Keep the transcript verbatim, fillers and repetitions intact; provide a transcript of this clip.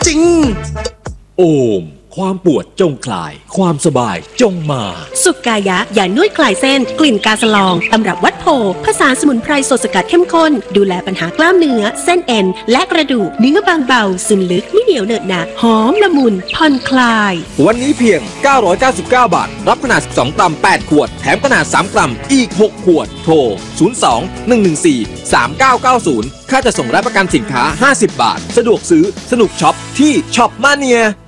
ริงๆโอมความปวดจงคลายความสบายจงมาสุกายะยานวดคลายเส้นกลิ่นกาสลองตำรับวัดโพผสานสมุนไพรสดสกัดเข้มข้นดูแลปัญหากล้ามเนื้อเส้นเอ็นและกระดูกเนื้อบางเบาซึมลึกไม่เหนียวเหนอะหนะหอมละมุนผ่อนคลายวันนี้เพียงเก้าร้อยเก้าสิบเก้าบาทรับขนาดสิบสองกรัมแปดขวดแถมขนาดสามกรัมอีกหกขวดโทรศูนย์ สอง หนึ่ง หนึ่ง สี่ สาม เก้า เก้า ศูนย์ค่าจะส่งและประกันสินค้าห้าสิบบาทสะดวกซื้อสนุกช็อปที่ช็อปมาเนีย